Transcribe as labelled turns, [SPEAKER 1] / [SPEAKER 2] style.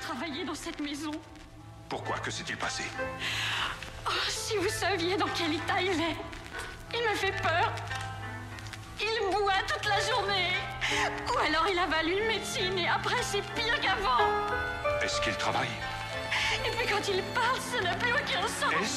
[SPEAKER 1] travailler dans cette maison.
[SPEAKER 2] Pourquoi? Que s'est-il passé?
[SPEAKER 1] Oh, si vous saviez dans quel état il est. Il me fait peur. Il boit toute la journée. Ou alors il avale une médecine et après c'est pire qu'avant.
[SPEAKER 2] Est-ce qu'il travaille?
[SPEAKER 1] Et puis quand il parle, ça n'a plus aucun sens.
[SPEAKER 2] Est-ce